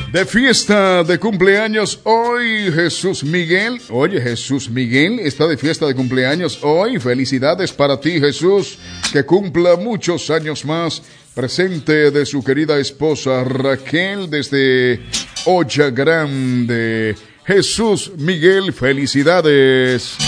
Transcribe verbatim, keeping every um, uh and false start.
De fiesta de cumpleaños hoy, Jesús Miguel. Oye, Jesús Miguel está de fiesta de cumpleaños hoy. Felicidades para ti, Jesús. Que cumpla muchos años más. Presente de su querida esposa Raquel desde Olla Grande. Jesús Miguel, felicidades.